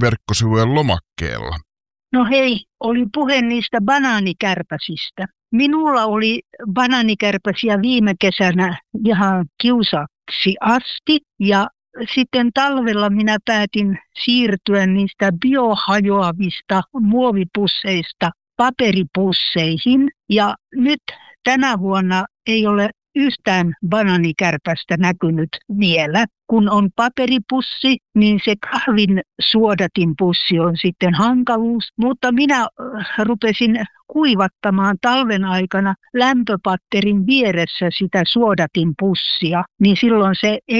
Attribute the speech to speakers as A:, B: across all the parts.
A: verkkosivujen lomakkeella.
B: No hei, oli puhe niistä banaanikärpäsistä. Minulla oli banaanikärpäsiä viime kesänä ihan kiusaksi asti ja sitten talvella minä päätin siirtyä niistä biohajoavista muovipusseista paperipusseihin ja nyt tänä vuonna ei ole yhtään banaanikärpästä näkynyt vielä. Kun on paperipussi, niin se kahvin suodatinpussi on sitten hankaluus, mutta minä rupesin kuivattamaan talven aikana lämpöpatterin vieressä sitä suodatinpussia, niin silloin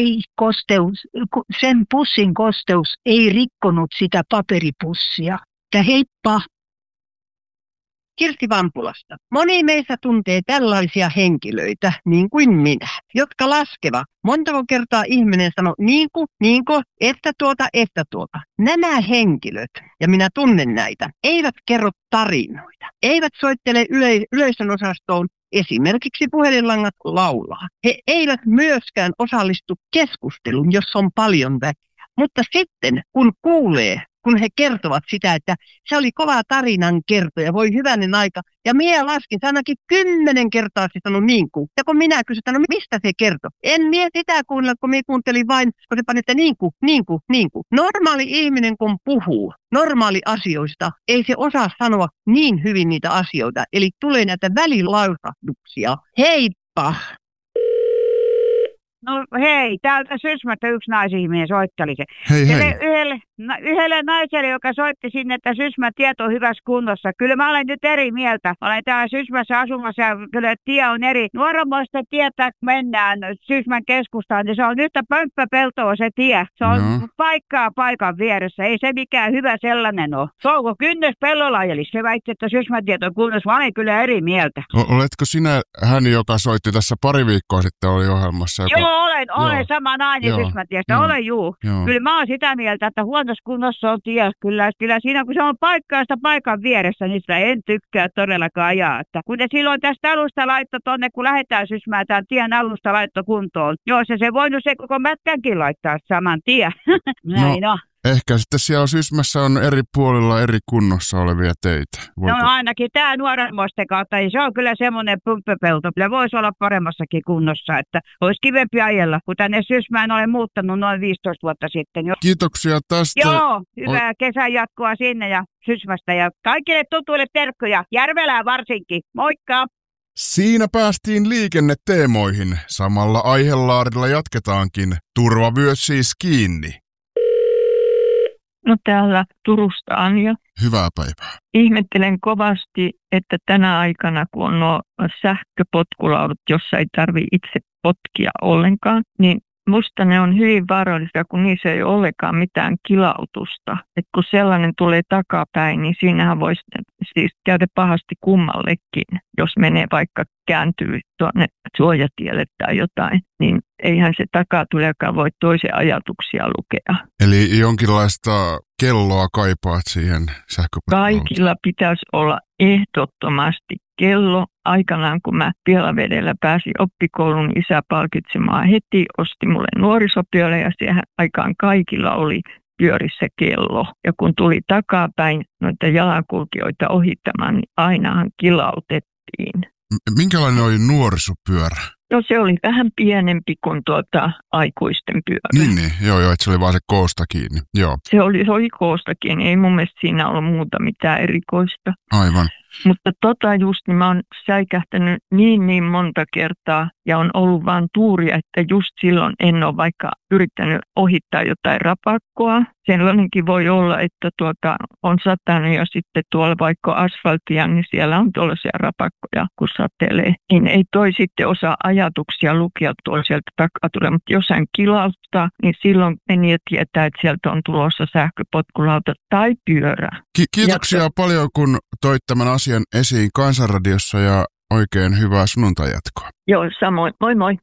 B: sen pussin kosteus ei rikkonut sitä paperipussia. Heippa!
C: Kirsti Vampulasta. Moni meistä tuntee tällaisia henkilöitä, niin kuin minä, jotka laskevat. Montako kertaa ihminen sanoo niinko, että tuota. Nämä henkilöt, ja minä tunnen näitä, eivät kerro tarinoita. Eivät soittele yleisön osastoon, esimerkiksi puhelinlangat laulaa. He eivät myöskään osallistu keskusteluun, jos on paljon väkeä. Mutta sitten, kun he kertovat sitä, että se oli kova tarinan kertoja, voi hyvänen aika. Ja minä laskin, se ainakin 10 kertaa se sanoi niinku. Ja kun minä kysyin, no mistä se kertoi? En minä sitä kuunnella, kun minä kuuntelin vain, kun se pani, että niinku. Normaali ihminen, kun puhuu normaali asioista, ei se osaa sanoa niin hyvin niitä asioita. Eli tulee näitä välilausahduksia. Heippa!
D: No hei, täältä Sysmästä yksi naisihminen soitteli se.
A: Hei.
D: Yhdelle naiselle, joka soitti sinne, että Sysmän tieto on hyvässä kunnossa. Kyllä mä olen nyt eri mieltä. Olen täällä Sysmässä asumassa ja kyllä tie on eri. Nuoromoista tietää, kun mennään Sysmän keskustaan, niin se on yhtä pömppäpeltoa se tie. Se on paikan vieressä. Ei se mikään hyvä sellainen ole. Souko kynnys pellolla, eli se väitti, että Sysmän tieto on kunnossa. Mä olen kyllä eri mieltä.
A: Oletko sinä hän, joka soitti tässä pari viikkoa sitten, oli ohjelmassa?
D: Joo, olen sama nainen Sysmätiestä, olen juu. Kyllä mä oon sitä mieltä, että huonossa kunnossa on tie. Kyllä siinä, kun se on paikan vieressä, niin sitä en tykkää todellakaan ajaa. Että kun ne silloin tästä alusta laitto tonne, kun lähdetään Sysmään, tämän tien alusta laitto kuntoon. Joo, se voinut se koko mätkänkin laittaa saman tien. Näin on.
A: Ehkä sitten siellä Sysmässä on eri puolilla eri kunnossa olevia teitä.
D: No ainakin tämä nuoremmoisten kautta, niin se on kyllä semmoinen pumppepelto. Kyllä voisi olla paremmassakin kunnossa, että olisi kivempi ajella, kun tänne Sysmään olen muuttanut noin 15 vuotta sitten.
A: Kiitoksia tästä.
D: Joo, hyvää kesän jatkoa sinne ja Sysmästä ja kaikille tutuille terkkoja, Järvelää varsinkin. Moikka!
A: Siinä päästiin liikenneteemoihin. Samalla aihelaarilla jatketaankin. Turvavyöt siis kiinni.
E: No täällä Turusta Anja.
A: Hyvää päivää.
E: Ihmettelen kovasti, että tänä aikana, kun on nuo sähköpotkulaudat, jossa ei tarvitse itse potkia ollenkaan, niin musta ne on hyvin vaarallisia, kun niissä ei ole ollenkaan mitään kilautusta. Et kun sellainen tulee takapäin, niin siinähän voisi siis käydä pahasti kummallekin, jos menee vaikka kääntyy tuonne suojatielle tai jotain, niin eihän se takatulijakaan voi toisen ajatuksia lukea.
A: Eli jonkinlaista kelloa kaipaat siihen sähköpotkulautaan?
E: Kaikilla pitäisi olla ehdottomasti kello. Aikanaan, kun mä Pielavedellä pääsin oppikoulun, isä palkitsemaan heti, osti mulle nuorisopyörä ja siihen aikaan kaikilla oli pyörissä kello. Ja kun tuli takapäin noita jalankulkijoita ohittamaan, niin ainahan kilautettiin.
A: Minkälainen oli nuorisopyörä?
E: No se oli vähän pienempi kuin aikuisten pyörä.
A: Niin, joo, että se oli vaan se koosta kiinni, joo.
E: Se oli koosta kiinni, ei mun mielestä siinä ollut muuta mitään erikoista.
A: Aivan.
E: Mutta just, niin mä oon säikähtänyt niin monta kertaa ja on ollut vaan tuuria, että just silloin en ole vaikka yrittänyt ohittaa jotain rapakkoa. Sellainenkin voi olla, että on satanut ja sitten tuolla vaikka asfaltia, niin siellä on tuollaisia rapakkoja, kun satelee. Niin ei toi sitten osaa ajatuksia lukea tuolla sieltä takaa, mutta jos hän kilauttaa, niin silloin meni tietää, että sieltä on tulossa sähköpotkulauta tai pyörä.
A: Kiitoksia paljon, kun toit tämän asian esiin Kansanradiossa ja oikein hyvää sunnuntajatkoa.
E: Joo, samoin. Moi moi.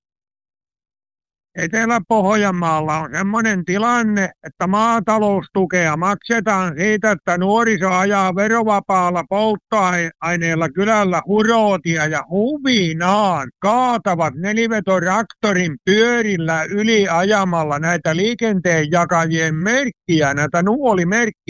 F: Etelä-Pohjanmaalla on semmoinen tilanne, että maataloustukea maksetaan siitä, että nuoriso ajaa verovapaalla polttoaineella kylällä hurootia ja huvinaan kaatavat nelivetoraktorin pyörillä yli ajamalla näitä liikenteenjakajien merkkiä, näitä nuolimerkkiä.